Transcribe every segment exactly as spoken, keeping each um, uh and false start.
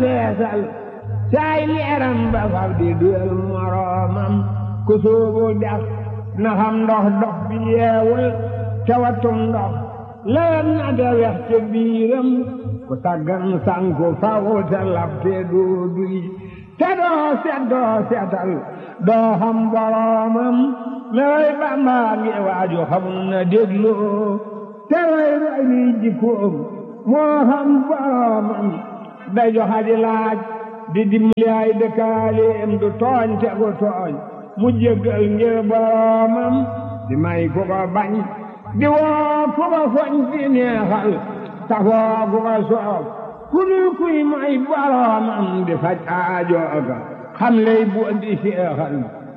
feesal saay leeram ba fab di duyal moroomam ku soobu dex na xam ndox dox bi yeewul ca watum ndox lewet na te wex ca biiram ku taggan sanku faw te lab te doo duy te doo set doo setal doo xam boroomam lewey Bamba ngi waaju xamul na dégloo te roy roy ni jikkoom moo xam boroomam day joxa di laaj di dimbali ay dëkkaaleem du tooñ te gu tooñ mu jéggal ngir boroomam di may ku ko bañ di woo ku ko foñ di neexal safoo ku ko soof ku dul kuy may boroomam di faj aajooga xam lay bu di seexal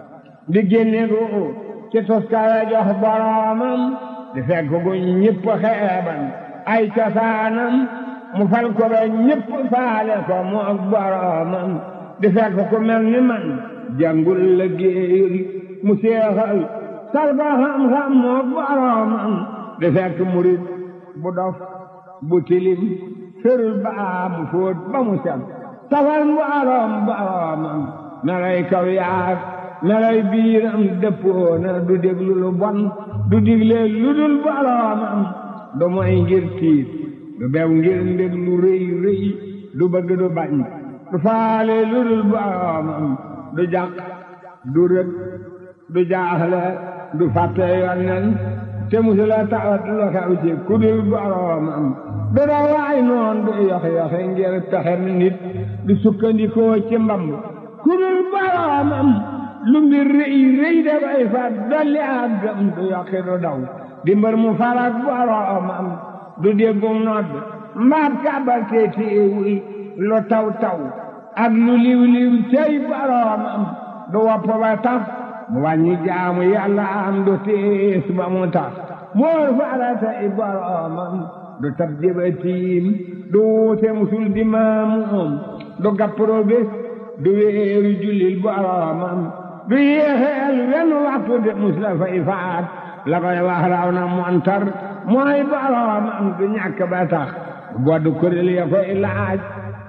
di génne ruu ci toskare jox boroomam di fekk gu ñëpp xeeban ay cosaanam mu fal ko ba ñëpp faale ko mu ak boroomam di fekk ku mel ni man jàngul la géeyul mu seexal sal ba xam-xam mu ak boroomam di fekk murit bu dof bu tilim ferul baa mu fóot ba mu set safal boroom boroomam melay kaw yaag melay biiram dëppoona du déglu lu bon du digle lu dul boroomam du moy ngir tiit du bew ngir ndég lu rëy rëy du bëgg du bañ du faale lu dul boroomam du jàq du rëg du jaaxle du fàtte yonnen te musula tawat lu xew ci ku dul boroomam du dawaay noon du yox-yoxe ngir pexem nit du sukkandikoo ci mbamb ku dul boroomam lu mbir rëy rëy dafay fat dolli àggam du yokki du daw di mbër mu farak boroomam du déggum nodd mbaat kàbbal te téewul lu taw taw ak lu liw liw cey boroomam du wopp ba tax mu wàññi jaamu yàlla am du tiis ba mu tax moor faratay boroomam du tab jëbatiim du wuute musul di maamuum du gappro bés du wéeru jullil boroomam du yéexeel wenn waxtu de mus la fay faat la koy wax raw na montar mooy boroomam du ñàkk ba tax boddu kuréel ya koy laaj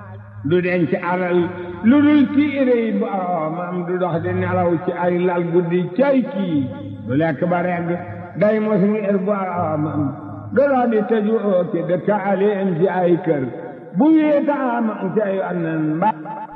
du denc alal lu dul tiirey boroomam du dox di nelaw ci ay lal guddi cay kii du lekk ba regg day mos ngir boroomam du dox di tëju ci dëkkaaleem ci ay kër bu wéetaamam ci ay annan ba